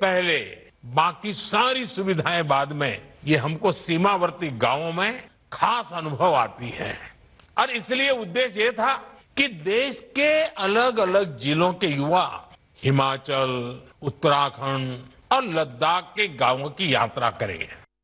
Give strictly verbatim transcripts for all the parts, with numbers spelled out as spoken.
पहले बाकी सारी सुविधाएं बाद में, ये हमको सीमावर्ती गांवों में खास अनुभव आती है। और इसलिए उद्देश्य ये था कि देश के अलग अलग जिलों के युवा हिमाचल, उत्तराखंड और लद्दाख के गांवों की यात्रा करें।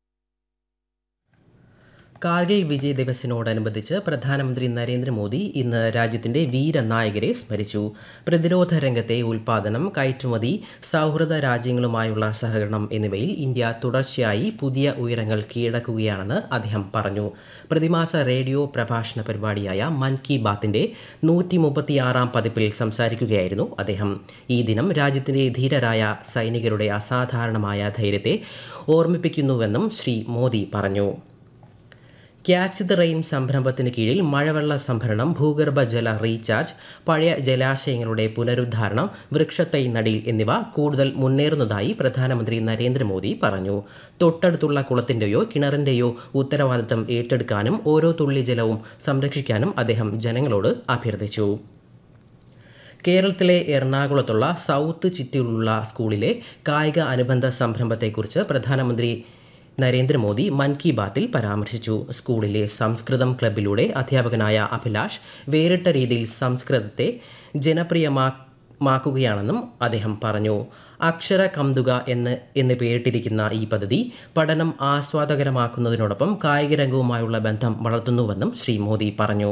കാർഗിൽ വിജയ് ദിവസിനോടനുബന്ധിച്ച് പ്രധാനമന്ത്രി നരേന്ദ്രമോദി ഇന്ന് രാജ്യത്തിന്റെ വീരനായകരെ സ്മരിച്ചു. പ്രതിരോധ രംഗത്തെ ഉൽപ്പാദനം, കയറ്റുമതി, സൗഹൃദ രാജ്യങ്ങളുമായുള്ള സഹകരണം എന്നിവയിൽ ഇന്ത്യ തുടർച്ചയായി പുതിയ ഉയരങ്ങൾ കീഴടക്കുകയാണെന്ന് അദ്ദേഹം പറഞ്ഞു. പ്രതിമാസ റേഡിയോ പ്രഭാഷണ പരിപാടിയായ മൻ കി ബാത്തിന്റെ നൂറ്റി മുപ്പത്തിയാറാം പതിപ്പിൽ സംസാരിക്കുകയായിരുന്നു അദ്ദേഹം. ഈ ദിനം രാജ്യത്തിന്റെ ധീരരായ സൈനികരുടെ അസാധാരണമായ ധൈര്യത്തെ ഓർമ്മിപ്പിക്കുന്നുവെന്നും ശ്രീ മോദി പറഞ്ഞു. ക്യാച്ച് ദ റെയിൻ സംരംഭത്തിന് കീഴിൽ മഴവെള്ള സംഭരണം, ഭൂഗർഭ ജല റീചാർജ്, പഴയ ജലാശയങ്ങളുടെ പുനരുദ്ധാരണം, വൃക്ഷത്തൈ നടീൽ എന്നിവ കൂടുതൽ മുന്നേറുന്നതായി പ്രധാനമന്ത്രി നരേന്ദ്രമോദി പറഞ്ഞു. തൊട്ടടുത്തുള്ള കുളത്തിൻ്റെയോ കിണറിൻ്റെയോ ഉത്തരവാദിത്തം ഏറ്റെടുക്കാനും ഓരോ തുള്ളി ജലവും സംരക്ഷിക്കാനും അദ്ദേഹം ജനങ്ങളോട് അഭ്യർത്ഥിച്ചു. കേരളത്തിലെ എറണാകുളത്തുള്ള സൗത്ത് ചിറ്റൂരിലുള്ള സ്കൂളിലെ കായിക അനുബന്ധ സംരംഭത്തെക്കുറിച്ച് പ്രധാനമന്ത്രി നരേന്ദ്രമോദി മൻ കി ബാത്തിൽ പരാമർശിച്ചു. സ്കൂളിലെ സംസ്കൃതം ക്ലബിലൂടെ അധ്യാപകനായ അഭിലാഷ് വേറിട്ട രീതിയിൽ സംസ്കൃതത്തെ ജനപ്രിയമാക്കുകയാണെന്നും അദ്ദേഹം പറഞ്ഞു. അക്ഷര കന്തുക എന്ന് എന്ന് പേരിട്ടിരിക്കുന്ന ഈ പദ്ധതി പഠനം ആസ്വാദകരമാക്കുന്നതിനോടൊപ്പം കായിക രംഗവുമായുള്ള ബന്ധം വളർത്തുന്നുവെന്നും ശ്രീ മോദി പറഞ്ഞു.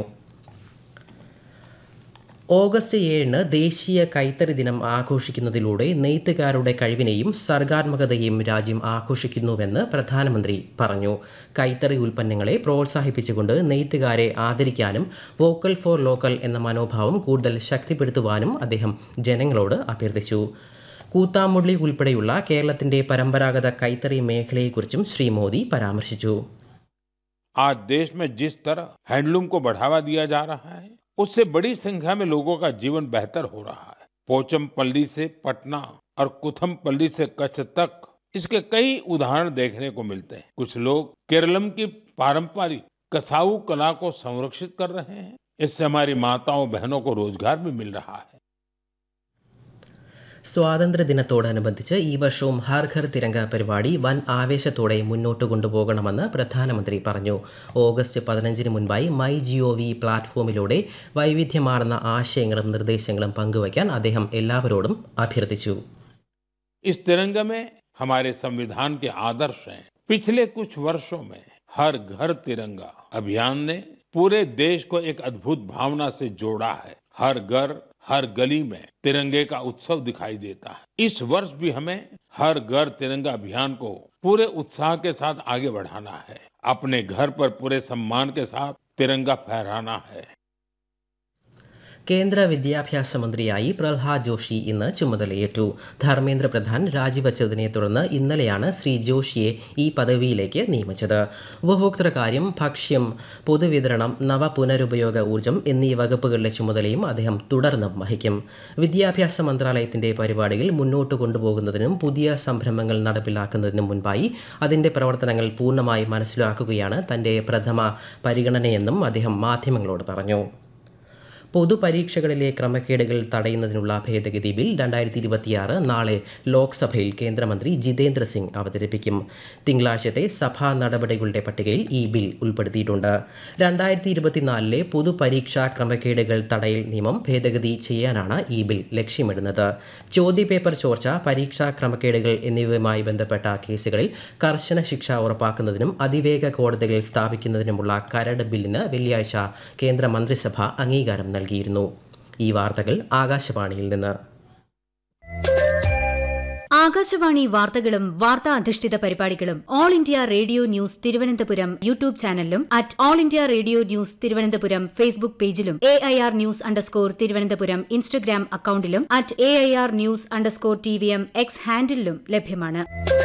ഓഗസ്റ്റ് ഏഴിന് ദേശീയ കൈത്തറി ദിനം ആഘോഷിക്കുന്നതിലൂടെ നെയ്ത്തുകാരുടെ കഴിവിനെയും സർഗാത്മകതയെയും രാജ്യം ആഘോഷിക്കുന്നുവെന്ന് പ്രധാനമന്ത്രി പറഞ്ഞു. കൈത്തറി ഉൽപ്പന്നങ്ങളെ പ്രോത്സാഹിപ്പിച്ചുകൊണ്ട് നെയ്ത്തുകാരെ ആദരിക്കാനും വോക്കൽ ഫോർ ലോക്കൽ എന്ന മനോഭാവം കൂടുതൽ ശക്തിപ്പെടുത്തുവാനും അദ്ദേഹം ജനങ്ങളോട് അഭ്യർത്ഥിച്ചു. കൂത്താമുള്ളി ഉൾപ്പെടെയുള്ള കേരളത്തിന്റെ പരമ്പരാഗത കൈത്തറി മേഖലയെക്കുറിച്ചും ശ്രീ മോദി പരാമർശിച്ചു. आज देश में जिस तरह हैंडलूम को बढ़ावा दिया जा रहा है, उससे बड़ी संख्या में लोगों का जीवन बेहतर हो रहा है. पोचमपल्ली से पटना और कुथमपल्ली से कच्छ तक इसके कई उदाहरण देखने को मिलते हैं. कुछ लोग केरलम की पारंपरिक कसाऊ कला को संरक्षित कर रहे हैं. इससे हमारी माताओं बहनों को रोजगार भी मिल रहा है. സ്വാതന്ത്ര്യദിനത്തോടനുബന്ധിച്ച് ഈ വർഷവും ഹർ ഘർ തിരങ്ക പരിപാടി വൻ ആവേശത്തോടെ മുന്നോട്ട് കൊണ്ടുപോകണമെന്ന് പ്രധാനമന്ത്രി പറഞ്ഞു. ഓഗസ്റ്റ് പതിനഞ്ചിന് മുൻപായി മൈ ജിഒ വി പ്ലാറ്റ്ഫോമിലൂടെ വൈവിധ്യമാർന്ന ആശയങ്ങളും നിർദ്ദേശങ്ങളും പങ്കുവയ്ക്കാൻ അദ്ദേഹം എല്ലാവരോടും അഭ്യർത്ഥിച്ചു. इस तिरंगे में हमारे संविधान के आदर्श हैं. पिछले कुछ वर्षों में हर घर तिरंगा अभियान ने पूरे देश को एक अद्भुत भावना से जोड़ा है. हर घर हर गली में तिरंगे का उत्सव दिखाई देता है. इस वर्ष भी हमें हर घर तिरंगा अभियान को पूरे उत्साह के साथ आगे बढ़ाना है. अपने घर पर पूरे सम्मान के साथ तिरंगा फहराना है. കേന്ദ്ര വിദ്യാഭ്യാസ മന്ത്രിയായി പ്രഹ്ലാദ് ജോഷി ഇന്ന് ചുമതലയേറ്റു. ധർമ്മേന്ദ്ര പ്രധാൻ രാജിവച്ചതിനെ തുടർന്ന് ഇന്നലെയാണ് ശ്രീ ജോഷിയെ ഈ പദവിയിലേക്ക് നിയമിച്ചത്. ഉപഭോക്തൃകാര്യം, ഭക്ഷ്യം, പൊതുവിതരണം, നവ പുനരുപയോഗ ഊർജ്ജം എന്നീ വകുപ്പുകളിലെ ചുമതലയും അദ്ദേഹം തുടർന്നും വഹിക്കും. വിദ്യാഭ്യാസ മന്ത്രാലയത്തിന്റെ പരിപാടികൾ മുന്നോട്ട് കൊണ്ടുപോകുന്നതിനും പുതിയ സംരംഭങ്ങൾ നടപ്പിലാക്കുന്നതിനും മുൻപായി അതിന്റെ പ്രവർത്തനങ്ങൾ പൂർണ്ണമായി മനസ്സിലാക്കുകയാണ് തന്റെ പ്രഥമ പരിഗണനയെന്നും അദ്ദേഹം മാധ്യമങ്ങളോട് പറഞ്ഞു. പൊതുപരീക്ഷകളിലെ ക്രമക്കേടുകൾ തടയുന്നതിനുള്ള ഭേദഗതി ബിൽ രണ്ടായിരത്തി ഇരുപത്തിയാറ് നാളെ ലോക്സഭയിൽ കേന്ദ്രമന്ത്രി ജിതേന്ദ്ര സിംഗ് അവതരിപ്പിക്കും. തിങ്കളാഴ്ചത്തെ സഭാ നടപടികളുടെ പട്ടികയിൽ ഈ ബിൽ ഉൾപ്പെടുത്തിയിട്ടുണ്ട്. രണ്ടായിരത്തി ഇരുപത്തിനാലിലെ പൊതുപരീക്ഷാ ക്രമക്കേടുകൾ തടയൽ നിയമം ഭേദഗതി ചെയ്യാനാണ് ഈ ബിൽ ലക്ഷ്യമിടുന്നത്. ചോദ്യപേപ്പർ ചോർച്ച, പരീക്ഷാ ക്രമക്കേടുകൾ എന്നിവയുമായി ബന്ധപ്പെട്ട കേസുകളിൽ കർശന ശിക്ഷ ഉറപ്പാക്കുന്നതിനും അതിവേഗ കോടതികൾ സ്ഥാപിക്കുന്നതിനുമുള്ള കരട് ബില്ലിന് വെള്ളിയാഴ്ച കേന്ദ്ര മന്ത്രിസഭ അംഗീകാരം നൽകിയിരുന്നു. ഈ വാർത്തകൾ ആകാശവാണിയിൽ നിന്ന്. ആകാശവാണി വാർത്തകളും വാർത്താ അധിഷ്ഠിത പരിപാടികളും all India radio news Thiruvananthapuram YouTube ചാനലിലും at all India radio news Thiruvananthapuram Facebook പേജിലും A I R news underscore Thiruvananthapuram Instagram അക്കൌണ്ടിലും at A I R news underscore T V M X ഹാൻഡിലും ലഭ്യമാണ്.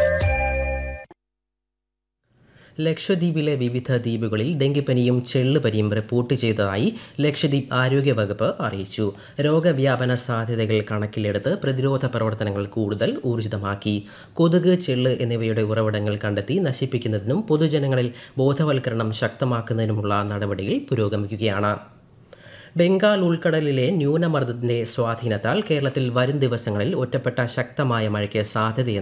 ലക്ഷദ്വീപിലെ വിവിധ ദ്വീപുകളിൽ ഡെങ്കിപ്പനിയും ചെള്ളുപനിയും റിപ്പോർട്ട് ചെയ്തതായി ലക്ഷദ്വീപ് ആരോഗ്യവകുപ്പ് അറിയിച്ചു. രോഗവ്യാപന സാധ്യതകൾ കണക്കിലെടുത്ത് പ്രതിരോധ പ്രവർത്തനങ്ങൾ കൂടുതൽ ഊർജിതമാക്കി. കൊതുക്, ചെള്ള് എന്നിവയുടെ ഉറവിടങ്ങൾ കണ്ടെത്തി നശിപ്പിക്കുന്നതിനും പൊതുജനങ്ങളിൽ ബോധവൽക്കരണം ശക്തമാക്കുന്നതിനുമുള്ള നടപടികൾ പുരോഗമിക്കുകയാണ്. ബംഗാൾ ഉൾക്കടലിലെ ന്യൂനമർദ്ദത്തിന്റെ സ്വാധീനത്താൽ കേരളത്തിൽ വരും ദിവസങ്ങളിൽ ഒറ്റപ്പെട്ട ശക്തമായ മഴയ്ക്ക് സാധ്യതയെന്ന്